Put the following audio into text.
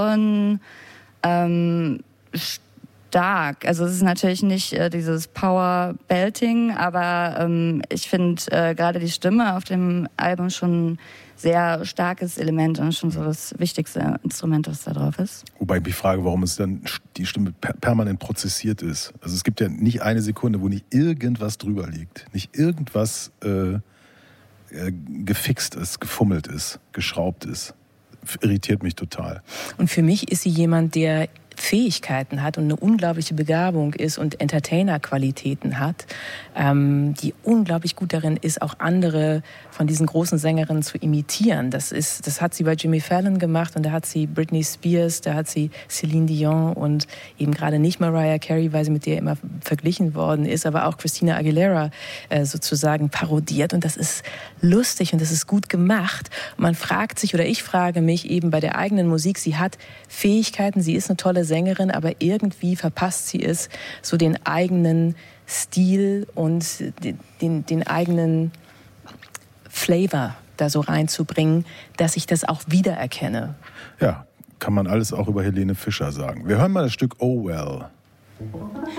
schon stark. Also es ist natürlich nicht dieses Power-Belting, aber ich finde gerade die Stimme auf dem Album schon ein sehr starkes Element und schon so das wichtigste Instrument, was da drauf ist. Wobei ich mich frage, warum es dann die Stimme permanent prozessiert ist. Also es gibt ja nicht eine Sekunde, wo nicht irgendwas drüber liegt. Nicht irgendwas gefixt ist, gefummelt ist, geschraubt ist. Irritiert mich total. Und für mich ist sie jemand, der Fähigkeiten hat und eine unglaubliche Begabung ist und Entertainer-Qualitäten hat, die unglaublich gut darin ist, auch andere von diesen großen Sängerinnen zu imitieren. Das hat sie bei Jimmy Fallon gemacht und da hat sie Britney Spears, da hat sie Celine Dion und eben gerade nicht Mariah Carey, weil sie mit der immer verglichen worden ist, aber auch Christina Aguilera sozusagen parodiert und das ist lustig und das ist gut gemacht. Und man fragt sich oder ich frage mich eben bei der eigenen Musik, sie hat Fähigkeiten, sie ist eine tolle Sängerin, aber irgendwie verpasst sie es, so den eigenen Stil und den eigenen Flavor da so reinzubringen, dass ich das auch wiedererkenne. Ja, kann man alles auch über Helene Fischer sagen. Wir hören mal das Stück Oh Well.